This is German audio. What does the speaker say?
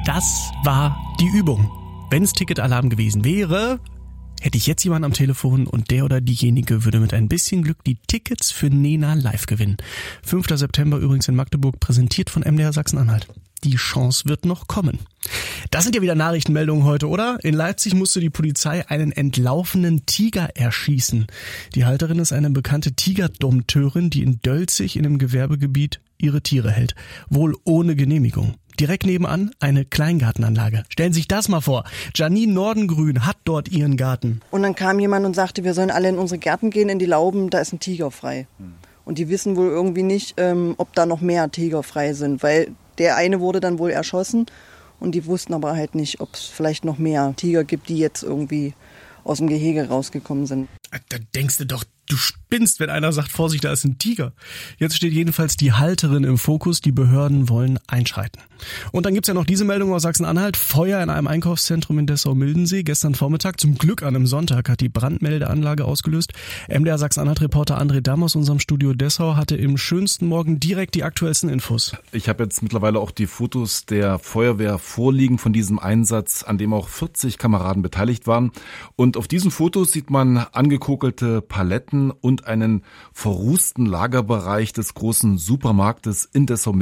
Das war die Übung. Wenn es Ticketalarm gewesen wäre, hätte ich jetzt jemanden am Telefon und der oder diejenige würde mit ein bisschen Glück die Tickets für Nena live gewinnen. 5. September übrigens in Magdeburg, präsentiert von MDR Sachsen-Anhalt. Die Chance wird noch kommen. Das sind ja wieder Nachrichtenmeldungen heute, oder? In Leipzig musste die Polizei einen entlaufenen Tiger erschießen. Die Halterin ist eine bekannte Tigerdompteurin, die in Dölzig in einem Gewerbegebiet ihre Tiere hält. Wohl ohne Genehmigung. Direkt nebenan eine Kleingartenanlage. Stellen Sie sich das mal vor. Janine Nordengrün hat dort ihren Garten. Und dann kam jemand und sagte, wir sollen alle in unsere Gärten gehen, in die Lauben, da ist ein Tiger frei. Und die wissen wohl irgendwie nicht, ob da noch mehr Tiger frei sind, weil der eine wurde dann wohl erschossen und die wussten aber halt nicht, ob es vielleicht noch mehr Tiger gibt, die jetzt irgendwie aus dem Gehege rausgekommen sind. Da denkst du doch, du spinnst, wenn einer sagt, Vorsicht, da ist ein Tiger. Jetzt steht jedenfalls die Halterin im Fokus, die Behörden wollen einschreiten. Und dann gibt's ja noch diese Meldung aus Sachsen-Anhalt. Feuer in einem Einkaufszentrum in Dessau-Mildensee. Gestern Vormittag, zum Glück an einem Sonntag, hat die Brandmeldeanlage ausgelöst. MDR Sachsen-Anhalt-Reporter André Damm aus unserem Studio Dessau hatte im schönsten Morgen direkt die aktuellsten Infos. Ich habe jetzt mittlerweile auch die Fotos der Feuerwehr vorliegen von diesem Einsatz, an dem auch 40 Kameraden beteiligt waren. Und auf diesen Fotos sieht man angekokelte Paletten und einen verrußten Lagerbereich des großen Supermarktes in Dessau